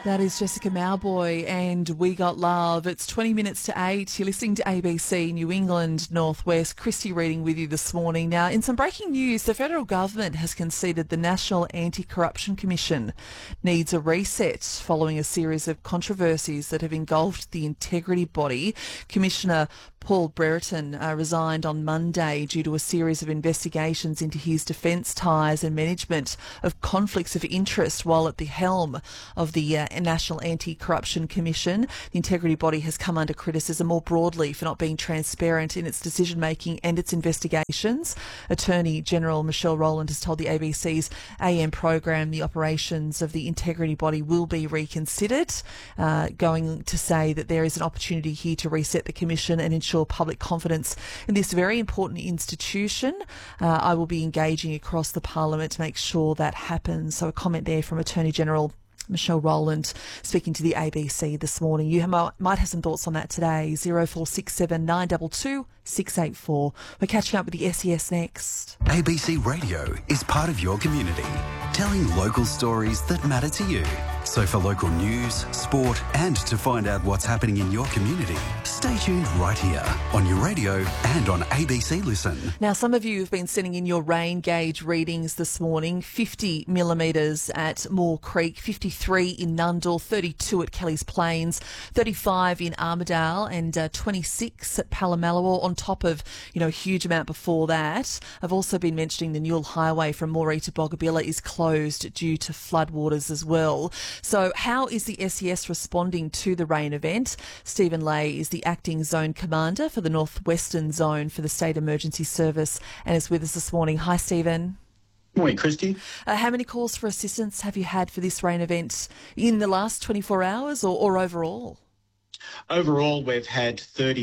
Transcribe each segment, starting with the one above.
That is Jessica Mauboy and We Got Love. It's 20 minutes to 8. You're listening to ABC New England Northwest. Christy reading with you this morning. Now, in some breaking news, the federal government has conceded the National Anti-Corruption Commission needs a reset following a series of controversies that have engulfed the integrity body. Commissioner Paul Brereton resigned on Monday due to a series of investigations into his defence ties and management of conflicts of interest while at the helm of the National Anti-Corruption Commission. The integrity body has come under criticism more broadly for not being transparent in its decision-making and its investigations. Attorney General Michelle Rowland has told the ABC's AM program the operations of the integrity body will be reconsidered, going to say that there is an opportunity here to reset the commission and ensure public confidence in this very important institution. I will be engaging across the parliament to make sure that happens. So a comment there from Attorney General Michelle Rowland speaking to the ABC this morning. You might have some thoughts on that today. 0467 922 684. We're catching up with the SES next. ABC Radio is part of your community, telling local stories that matter to you. So for local news, sport and to find out what's happening in your community, stay tuned right here on your radio and on ABC Listen. Now, some of you have been sending in your rain gauge readings this morning. 50 millimetres at Moore Creek, 53 in Nundle, 32 at Kelly's Plains, 35 in Armidale and 26 at Palomalawar, on top of, a huge amount before that. I've also been mentioning the Newell Highway from Moree to Boggabilla is closed due to floodwaters as well. So how is the SES responding to the rain event? Stephen Lay is the Acting Zone Commander for the Northwestern Zone for the State Emergency Service and is with us this morning. Hi, Stephen. Morning, Christy. How many calls for assistance have you had for this rain event in the last 24 hours or overall? Overall, we've had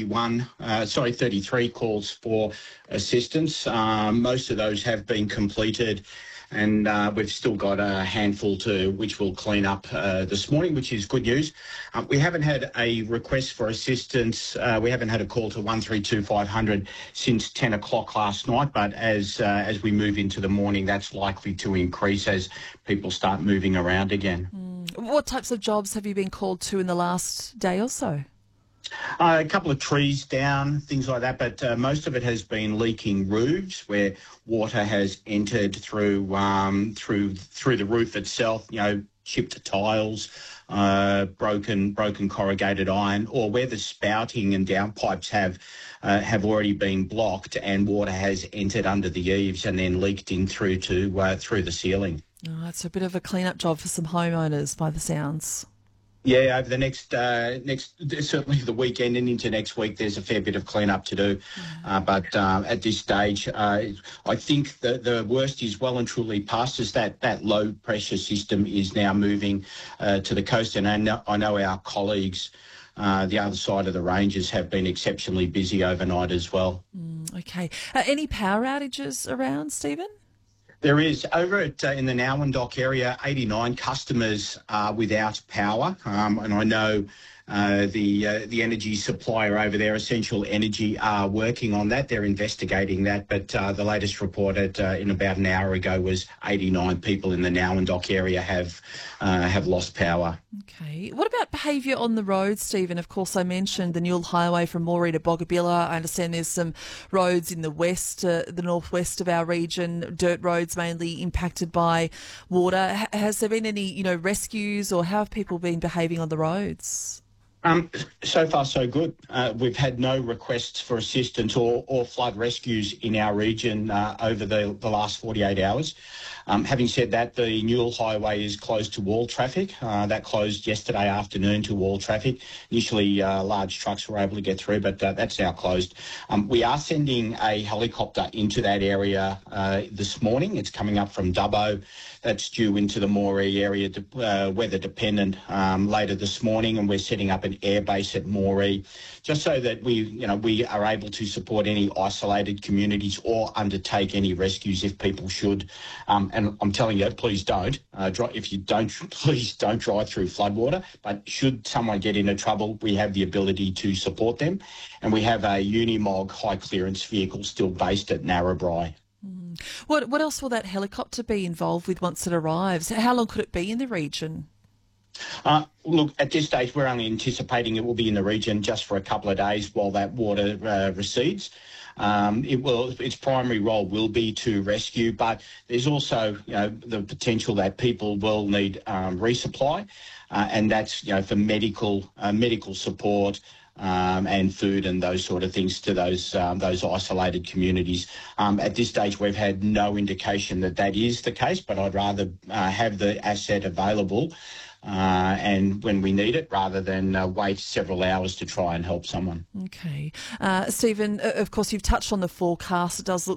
33 calls for assistance. Most of those have been completed, and we've still got a handful which we'll clean up this morning, which is good news. We haven't had a request for assistance. We haven't had a call to 132 500 since 10 o'clock last night, but as we move into the morning, that's likely to increase as people start moving around again. What types of jobs have you been called to in the last day or so? A couple of trees down, things like that, but most of it has been leaking roofs where water has entered through the roof itself. Chipped tiles, broken corrugated iron, or where the spouting and downpipes have already been blocked and water has entered under the eaves and then leaked in through the ceiling. Oh, it's a bit of a clean-up job for some homeowners by the sounds. Yeah, over the next certainly the weekend and into next week, there's a fair bit of clean-up to do. But at this stage, I think the worst is well and truly past us. That low-pressure system is now moving to the coast, and I know our colleagues the other side of the ranges have been exceptionally busy overnight as well. Okay. Any power outages around, Stephen? There is. Over in the Nowandok area, 89 customers are without power, and I know the energy supplier over there, Essential Energy, are working on that. They're investigating that, but the latest report in about an hour ago was 89 people in the Nowandok area have lost power. Okay. What about behaviour on the road, Stephen? Of course, I mentioned the Newell Highway from Moree to Boggabilla. I understand there's some roads in the west, the northwest of our region, dirt roads mainly impacted by water. Has there been any, rescues, or how have people been behaving on the roads? So far, so good. We've had no requests for assistance or flood rescues in our region over the last 48 hours. Having said that, the Newell Highway is closed to all traffic. That closed yesterday afternoon to all traffic. Initially, large trucks were able to get through, but that's now closed. We are sending a helicopter into that area this morning. It's coming up from Dubbo. That's due into the Moree area, weather dependent, later this morning, and we're setting up an air base at Moree, just so that we are able to support any isolated communities or undertake any rescues if people should. And I'm telling you, please don't. Please don't drive through floodwater. But should someone get into trouble, we have the ability to support them, and we have a Unimog high clearance vehicle still based at Narrabri. What else will that helicopter be involved with once it arrives? How long could it be in the region? Look, at this stage, we're only anticipating it will be in the region just for a couple of days while that water recedes. Its primary role will be to rescue, but there's also, the potential that people will need resupply, and that's, for medical support. And food and those sort of things to those isolated communities. At this stage, we've had no indication that is the case, but I'd rather have the asset available and when we need it, rather than wait several hours to try and help someone. Okay. Stephen, of course, you've touched on the forecast. It does look